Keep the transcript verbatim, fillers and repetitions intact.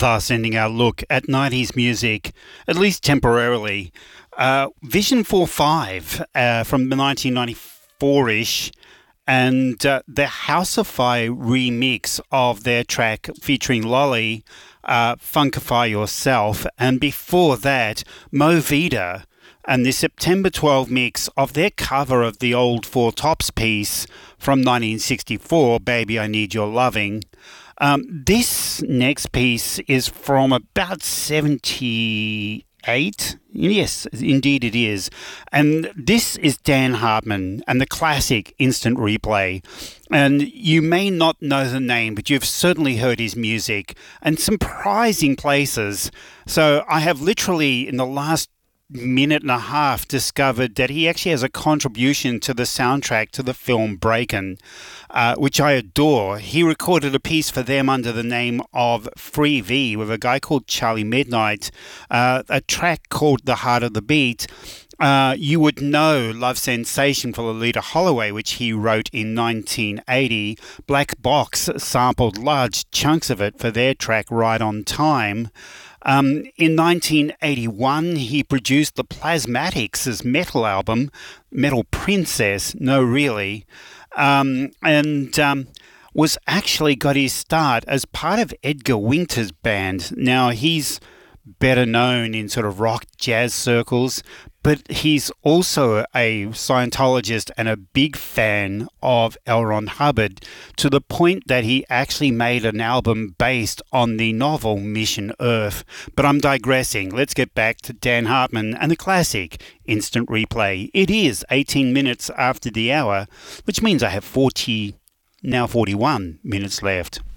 thus ending our look at nineties music, at least temporarily. Uh, Vision four five uh, from nineteen ninety-four-ish, and uh, the Housify remix of their track featuring Lolly, uh, Funkify Yourself, and before that, Movida, and the September twelfth mix of their cover of the old Four Tops piece from nineteen sixty-four, Baby I Need Your Loving. Um, this next piece is from about seventy-eight. Yes, indeed it is. And this is Dan Hartman and the classic Instant Replay. And you may not know the name, but you've certainly heard his music and some surprising places. So I have literally, in the last minute and a half, discovered that he actually has a contribution to the soundtrack to the film Breakin', uh, which I adore. He recorded a piece for them under the name of Free V with a guy called Charlie Midnight, uh, a track called The Heart of the Beat. Uh, you would know Love Sensation for Lolita Holloway, which he wrote in nineteen eighty. Black Box sampled large chunks of it for their track Right on Time. Um, in nineteen eighty-one, he produced the Plasmatics' metal album, Metal Princess, no really, um, and um, was actually got his start as part of Edgar Winter's band. Now, he's better known in sort of rock jazz circles, but he's also a Scientologist and a big fan of L. Ron Hubbard, to the point that he actually made an album based on the novel Mission Earth. But I'm digressing. Let's get back to Dan Hartman and the classic Instant Replay. It is eighteen minutes after the hour, which means I have forty, now forty-one minutes left.